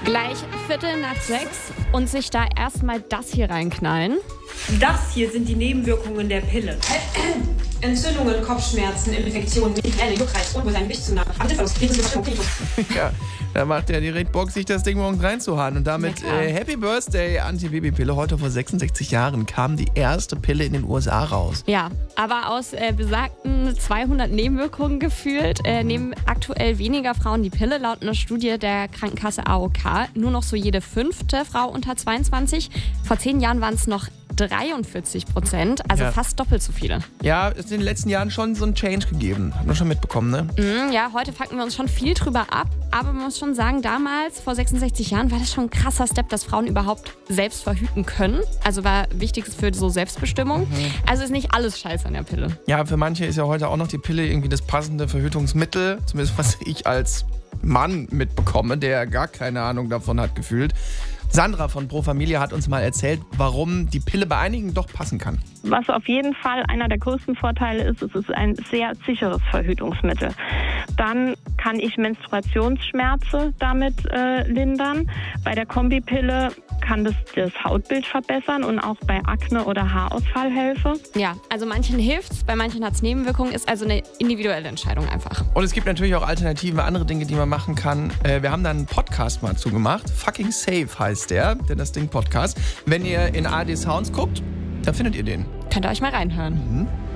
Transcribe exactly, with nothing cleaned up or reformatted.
Gleich Viertel nach sechs und sich da erstmal das hier reinknallen. Das hier sind die Nebenwirkungen der Pille. Entzündungen, Kopfschmerzen, Infektionen, Migräne, Juckreiz, Unwohlsein, Gewichtszunahme, Appetitverlust, Lebensüberstimmung, Tinnitus. Ja, da macht er direkt Bock, sich das Ding morgens reinzuhauen. Und damit äh, Happy Birthday Anti-Baby-Pille. Heute vor sechsundsechzig Jahren kam die erste Pille in den U S A raus. Ja, aber aus äh, besagten zweihundert Nebenwirkungen gefühlt äh, nehmen aktuell weniger Frauen die Pille. Laut einer Studie der Krankenkasse A O K nur noch so jede fünfte Frau unter zweiundzwanzig. Vor zehn Jahren waren es noch dreiundvierzig Prozent, also ja. fast doppelt so viele. Ja, es ist in den letzten Jahren schon so ein Change gegeben. Hat man schon mitbekommen, ne? Mm, ja, heute fangen wir uns schon viel drüber ab. Aber man muss schon sagen, damals, vor sechsundsechzig Jahren, war das schon ein krasser Step, dass Frauen überhaupt selbst verhüten können. Also war wichtig für so Selbstbestimmung. Mhm. Also ist nicht alles scheiße an der Pille. Ja, für manche ist ja heute auch noch die Pille irgendwie das passende Verhütungsmittel. Zumindest was ich als Mann mitbekomme, der gar keine Ahnung davon hat gefühlt. Sandra von Pro Familia hat uns mal erzählt, warum die Pille bei einigen doch passen kann. Was auf jeden Fall einer der größten Vorteile ist, es ist ein sehr sicheres Verhütungsmittel. Dann kann ich Menstruationsschmerzen damit äh, lindern. Bei der Kombipille kann das das Hautbild verbessern und auch bei Akne oder Haarausfall helfen. Ja, also manchen hilft's, bei manchen hat's Nebenwirkungen, ist also eine individuelle Entscheidung einfach. Und es gibt natürlich auch Alternativen, andere Dinge, die man machen kann. Äh, wir haben da einen Podcast mal zugemacht. Fucking Safe heißt der, denn das Ding Podcast. Wenn ihr in A R D Sounds guckt, dann findet ihr den. Könnt ihr euch mal reinhören. Mhm.